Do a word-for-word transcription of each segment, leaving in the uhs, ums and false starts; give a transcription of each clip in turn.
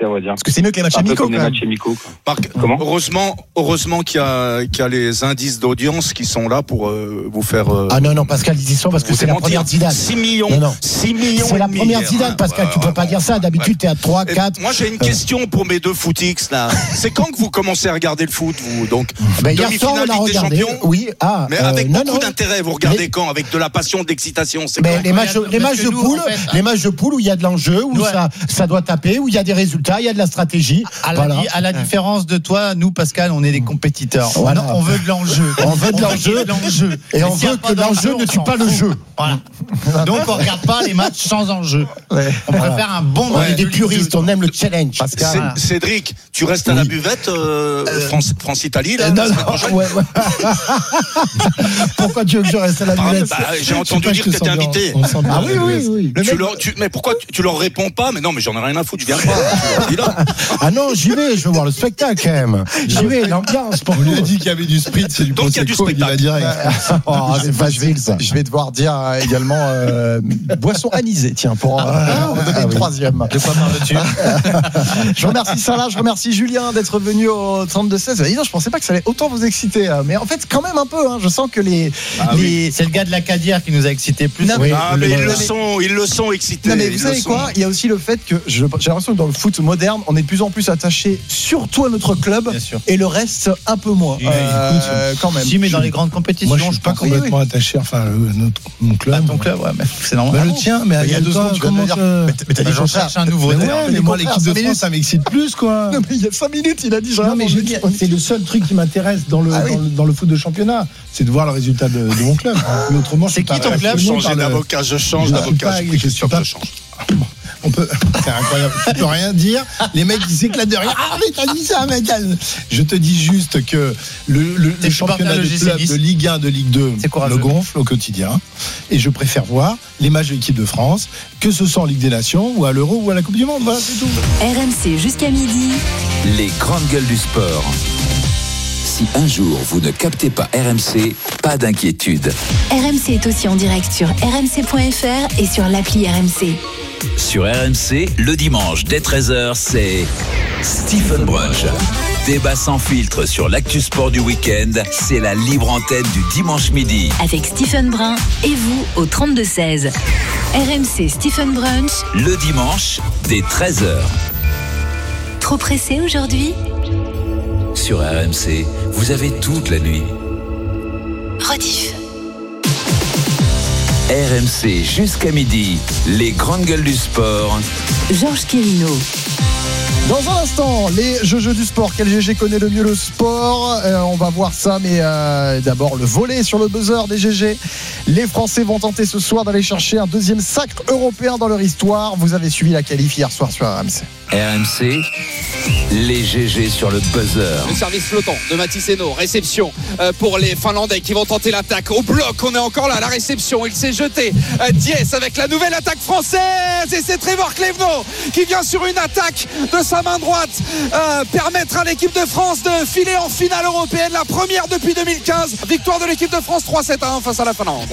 à vrai dire. Parce que c'est mieux que les matchs Un peu amicaux. comme les quand même. matchs amicaux, quoi. Marc, Comment heureusement, heureusement qu'il y a, qu'il y a les indices d'audience qui sont là pour euh, vous faire. Euh, Ah non, non, Pascal, dis ça parce que vous c'est la démentir. première Zidane. six millions. Non, non. six millions. C'est et la demi première hier, Zidane, hein. Pascal. Ouais, Tu peux ouais, pas ouais. dire ça. D'habitude, t'es à trois, Et quatre. moi, j'ai une Euh. question pour mes deux footix là. C'est quand que vous commencez à regarder le foot, vous donc Ben, hier soir, on demi-finale a Ligue des regardé. Champions. Oui, ah. Mais euh, avec non, beaucoup non. d'intérêt, vous regardez Mais- quand? Avec de la passion, de l'excitation, c'est Mais quand? les matchs, les matchs de nous, poule, en fait, les matchs de poule où il y a de l'enjeu, où Ouais. ça, ça doit taper, où il y a des résultats, il y a de la stratégie. À la, Voilà. di- à la différence de toi, nous, Pascal, on est des compétiteurs. Voilà. On, on veut de l'enjeu. On veut de l'enjeu. l'enjeu. Et on s'il y a veut pas que d'enjeu, l'enjeu ne on tue s'en pas le fout. jeu. Voilà. Donc, on regarde pas les matchs sans enjeu. Ouais. On Voilà. préfère un bon On match est des de Ligue puristes, deux. on aime le challenge. Pascal. Cé- Voilà. Cédric, tu restes à la buvette euh, France, France-Italie là, Euh, la non, semaine non, prochaine ouais, ouais. Pourquoi tu veux que je reste à la Pardon, buvette bah, j'ai entendu dire que t'étais invité. Ah oui, oui, oui. Tu leur, tu, mais pourquoi tu, tu leur réponds pas? Mais non, mais j'en ai rien à foutre, je viens pas. Tu leur dis là. Ah non, j'y vais, je veux voir le spectacle quand même. J'y vais, l'ambiance pour On lui a dit qu'il y avait du sprint, c'est du Donc, il y a du prosecco, il y va spectacle. direct. Oh, c'est facile ça. Je vais devoir dire euh, également euh, boisson anisée, tiens, pour en, Ah, en donner ah une oui. troisième. De quoi parles-tu? Je remercie Salah, je remercie Julien d'être venu au trente-deux seize. Dis donc, je pensais pas que ça allait autant vous exciter, euh, mais en fait, quand même un peu. Hein, je sens que les. Ah les... C'est le gars de la Cadière qui nous a excités plus. Non, Oui, Ah, le- mais ils le- le sont, ils le sont excités. Non mais ils vous le savez sont. quoi, il y a aussi le fait que je- j'ai l'impression que dans le foot moderne, on est de plus en plus attaché surtout à notre club Bien sûr. et le reste un peu moins. Oui, Euh, quand même. Si, mais dans les grandes compétitions, Moi, je suis pas pense. complètement attaché. Enfin, le- notre, mon club. Pas ton club, ouais, mais c'est Bah, normal. le tien, mais Il y a deux toi, secondes, tu viens de comment me dire. te- Mais t- mais t'as dit Bah, j'en le contraire. cherche un nouveau. Mais d'ailleurs. ouais, les mais moi, contraires, l'équipe de cinq France, minutes. ça m'excite plus, quoi. Non, mais il y a cinq minutes, il a dit. Non, mais je veux dire, c'est le seul truc qui m'intéresse dans le, Ah oui. dans le, dans le foot de championnat, c'est de voir le résultat de, de mon club. Mais autrement, je C'est suis pas qui ton club? passionné Changer par le- d'avocat, je change Je suis d'avocat. pas- Je je prie suis Christophe, pas- je change. On peut, c'est incroyable. Tu peux rien dire. Les mecs, ils s'éclatent de rien. Ah, mais t'as dit ça, mec. Je te dis juste que le, le, T'es le supporter championnat de de G C club Nice. de Ligue un, de Ligue deux C'est courageux. me gonfle au quotidien. Et je préfère voir les matchs de l'équipe de France, que ce soit en Ligue des Nations, ou à l'Euro, ou à la Coupe du Monde. Voilà, c'est tout. R M C jusqu'à midi. Les grandes gueules du sport. Si un jour vous ne captez pas R M C, pas d'inquiétude. R M C est aussi en direct sur r m c point f r et sur l'appli R M C. Sur R M C, le dimanche dès treize heures, c'est Stephen Brunch. Débat sans filtre sur l'actu sport du week-end, c'est la libre antenne du dimanche midi. Avec Stephen Brun et vous au trente-deux seize. R M C Stephen Brunch. Le dimanche dès treize heures. Trop pressé aujourd'hui? Sur R M C, vous avez toute la nuit. Rediff. R M C jusqu'à midi, les grandes gueules du sport. Georges Quirino. Dans un instant, les jeux, jeux du sport. Quel G G connaît le mieux le sport? euh, On va voir ça, mais euh, d'abord le volley sur le buzzer des G G. Les Français vont tenter ce soir d'aller chercher un deuxième sacre européen dans leur histoire. Vous avez suivi la qualif hier soir sur R M C. R M C, les G G sur le buzzer. Le service flottant de Mathis Hainaut. Réception euh, pour les Finlandais qui vont tenter l'attaque. Au bloc, on est encore là. La réception, il s'est jeté. Euh, Diès avec la nouvelle attaque française. Et c'est Trevor Clevenot qui vient sur une attaque de sa main droite. Euh, permettre à l'équipe de France de filer en finale européenne. La première depuis deux mille quinze. Victoire de l'équipe de France trois sept à un face à la Finlande.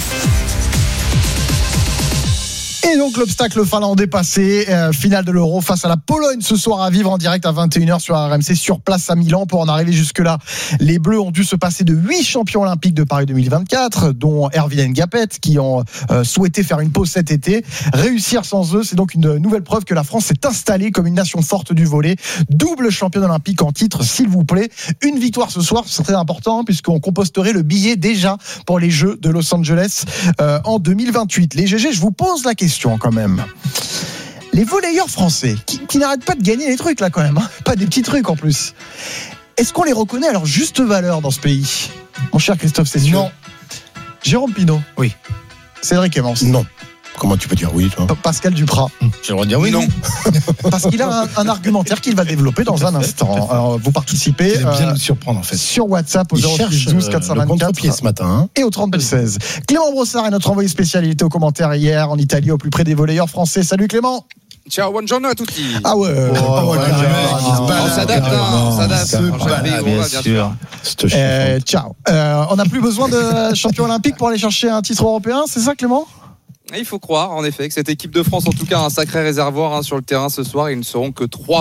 Et donc l'obstacle finlandais passé, euh, finale de l'Euro face à la Pologne ce soir à vivre en direct à vingt et une heures sur R M C sur place à Milan. Pour en arriver jusque-là, les Bleus ont dû se passer de huit champions olympiques de Paris deux mille vingt-quatre, dont Erwin Ngapet, qui ont euh, souhaité faire une pause cet été. Réussir sans eux, c'est donc une nouvelle preuve que la France s'est installée comme une nation forte du volley. Double championne olympique en titre, s'il vous plaît. Une victoire ce soir, c'est très important, puisqu'on composterait le billet déjà pour les Jeux de Los Angeles euh, en deux mille vingt-huit. Les G G, je vous pose la question quand même. Les volleyeurs français qui, qui n'arrêtent pas de gagner les trucs là quand même, hein. Pas des petits trucs en plus. Est-ce qu'on les reconnaît à leur juste valeur dans ce pays? Mon cher Christophe Cessieux. Non. Jérôme Pinault. Oui. Cédric Evans. Non. Comment tu peux dire oui, toi? Pa- Pascal Duprat. J'ai le droit de dire oui. Non. Parce qu'il a un, un argumentaire qu'il va développer dans un instant. Alors, vous participez Il aime bien euh, nous surprendre, en fait. sur WhatsApp au Il zéro cherche six douze quatre euh, cent le vingt-quatre contre-pied ce matin. Hein. et au trente-deux seize. Clément Brossard est notre envoyé spécial. Il était aux commentaires hier en Italie au plus près des volleyeurs français. Salut Clément. Ciao, buongiorno à tutti. Ah ouais. Oh, Ah ouais, ouais, carrément. ouais, il se balade, On s'adapte, hein, on s'adapte. se On balade, s'adapte, Bien bien sûr. sûr. Cette chiffre. Euh, ciao. Euh, on n'a plus besoin de champion olympique pour aller chercher un titre européen, c'est ça Clément? Et il faut croire, en effet, que cette équipe de France, en tout cas, a un sacré réservoir hein, sur le terrain ce soir. Ils ne seront que trois.